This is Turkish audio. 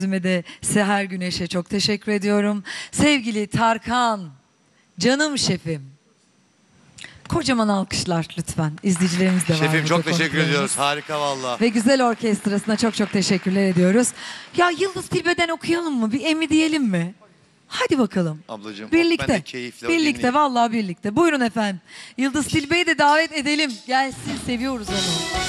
de Seher Güneş'e çok teşekkür ediyorum. Sevgili Tarkan, canım şefim. Kocaman alkışlar lütfen. İzleyicilerimiz de var. Şefim çok teşekkür konuklarımız. ediyoruz. Harika valla. Ve güzel orkestrasına çok çok teşekkürler ediyoruz. Ya Yıldız Tilbe'den okuyalım mı? Bir emmi diyelim mi? Hadi bakalım. Ablacığım Birlikte. ben de keyifle Birlikte dinleyeyim. vallahi birlikte. Buyurun efendim. Yıldız Tilbe'yi de davet edelim. Gelsin, seviyoruz onu.